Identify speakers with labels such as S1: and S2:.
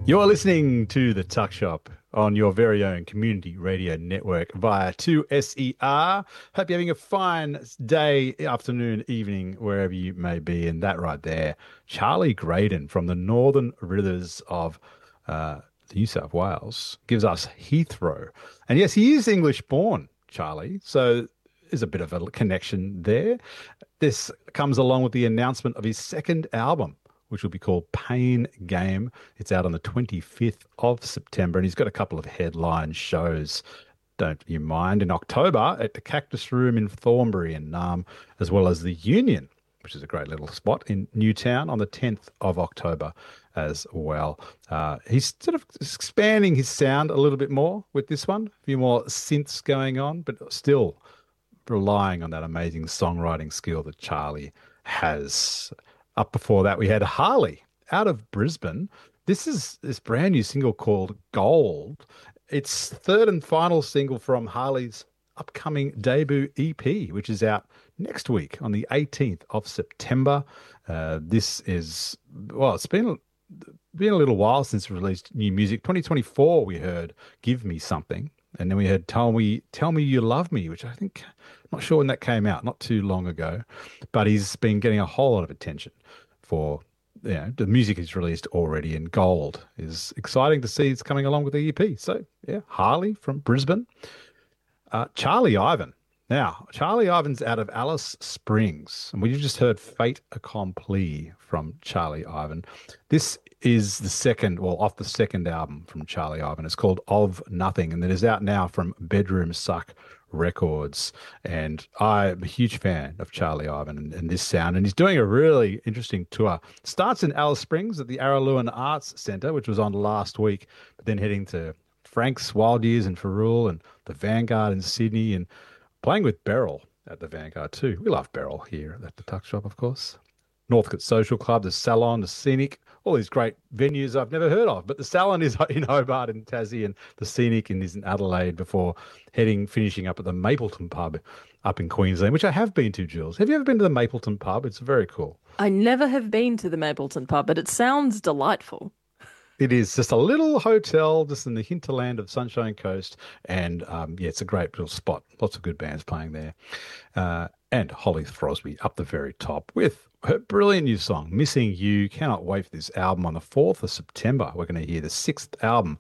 S1: You're listening to The Tuck Shop on your very own community radio network via 2SER. Hope you're having a fine day, afternoon, evening, wherever you may be. And that right there, Charlie Graydon from the Northern Rivers of New South Wales gives us Heathrow. And yes, he is English born, Charlie. So there's a bit of a connection there. This comes along with the announcement of his second album, which will be called Pain Game. It's out on the 25th of September, and he's got a couple of headline shows, don't you mind, in October at the Cactus Room in Thornbury and Naarm, as well as the Union, which is a great little spot in Newtown on the 10th of October as well. He's sort of expanding his sound a little bit more with this one, a few more synths going on, but still relying on that amazing songwriting skill that Charlie has. Up before that, we had Harley out of Brisbane. This is this brand new single called Gold. It's third and final single from Harley's upcoming debut EP, which is out next week on the 18th of September. This is, well, it's been a little while since we released new music. 2024, we heard Give Me Something. And then we had Tell Me You Love Me, which I think, not sure when that came out, not too long ago. But he's been getting a whole lot of attention for, the music he's released already. And Gold is exciting to see it's coming along with the EP. So, yeah, Harley from Brisbane. Charlie Ivan. Now, Charlie Ivan's out of Alice Springs. And we just heard Fate Accompli from Charlie Ivan. This is the second, well, off the second album from Charlie Ivan. It's called Of Nothing, and it is out now from Bedroom Suck Records. And I'm a huge fan of Charlie Ivan and this sound. And he's doing a really interesting tour. Starts in Alice Springs at the Araluen Arts Centre, which was on last week, but then heading to Frank's Wild Years in Ferrule and the Vanguard in Sydney and playing with Beryl at the Vanguard too. We love Beryl here at the Tuck Shop, of course. Northcote Social Club, the Salon, the Scenic, all these great venues I've never heard of. But the Salon is in Hobart and Tassie, and the Scenic is in Adelaide before finishing up at the Mapleton Pub up in Queensland, which I have been to, Jules. Have you ever been to the Mapleton Pub? It's very cool.
S2: I never have been to the Mapleton pub, but it sounds delightful.
S1: It is just a little hotel just in the hinterland of Sunshine Coast. And yeah, it's a great little spot. Lots of good bands playing there. And Holly Throsby up the very top with her brilliant new song, Missing You. Cannot wait for this album on the 4th of September. We're going to hear the sixth album